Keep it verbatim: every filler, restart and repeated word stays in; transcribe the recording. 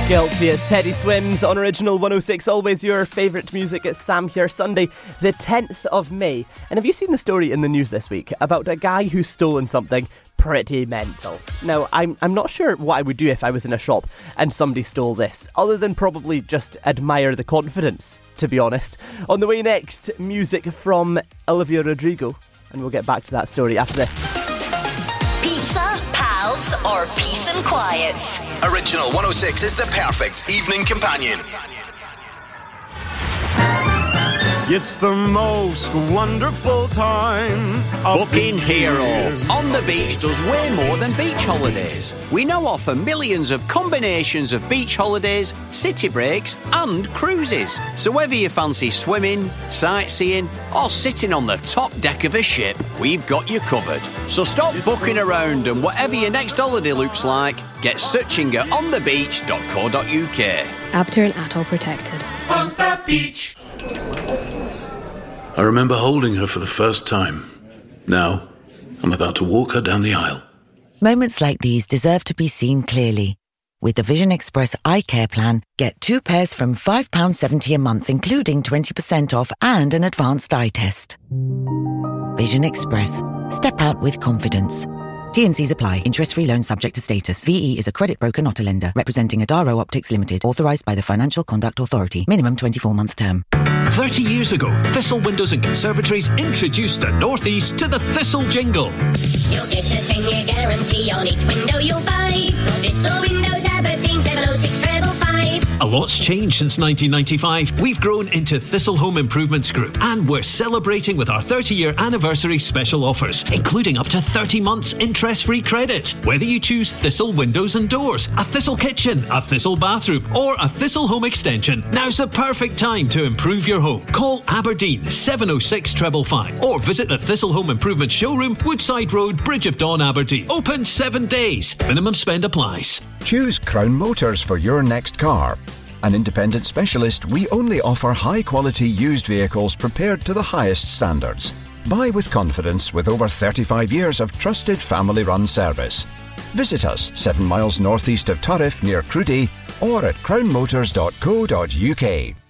Guilty, it's Teddy Swims on Original one oh six. Always your favourite music. It's Sam here. Sunday the tenth of May. And have you seen the story in the news this week about a guy who's stolen something pretty mental? Now, I'm I'm not sure what I would do if I was in a shop and somebody stole this, other than probably just admire the confidence, to be honest. On the way next, music from Olivia Rodrigo, and we'll get back to that story after this. Pizza, pals, or peace and quiet? Original one oh six is the perfect evening companion. It's the most wonderful time of Booking the Hero year. on the beach does way more than beach holidays. We now offer millions of combinations of beach holidays, city breaks and cruises. So whether you fancy swimming, sightseeing or sitting on the top deck of a ship, we've got you covered. So stop booking around, and whatever your next holiday looks like, get searching at on the beach dot co dot uk. Abter and Atoll protected. On the beach. I remember holding her for the first time. Now, I'm about to walk her down the aisle. Moments like these deserve to be seen clearly. With the Vision Express Eye Care Plan, get two pairs from five pounds seventy a month, including twenty percent off and an advanced eye test. Vision Express. Step out with confidence. T and Cs apply. Interest-free loan subject to status. V E is a credit broker, not a lender. Representing Adaro Optics Limited. Authorised by the Financial Conduct Authority. Minimum twenty-four month term. thirty years ago, Thistle Windows and Conservatories introduced the Northeast to the Thistle Jingle. You'll get a ten-year guarantee on each window you'll buy. Go Thistle Windows, Aberdeen, seven oh six five five. A lot's changed since nineteen ninety-five. We've grown into Thistle Home Improvements Group, and we're celebrating with our thirty-year anniversary special offers, including up to thirty months interest-free credit. Whether you choose Thistle Windows and Doors, a Thistle Kitchen, a Thistle Bathroom, or a Thistle Home Extension, now's the perfect time to improve your home. Call Aberdeen seven oh six five five five or visit the Thistle Home Improvement Showroom, Woodside Road, Bridge of Dawn, Aberdeen. Open seven days. Minimum spend applies. Choose Crown Motors for your next car. An independent specialist, we only offer high-quality used vehicles prepared to the highest standards. Buy with confidence with over thirty-five years of trusted family-run service. Visit us seven miles northeast of Turriff near Cruddy or at crown motors dot co dot uk.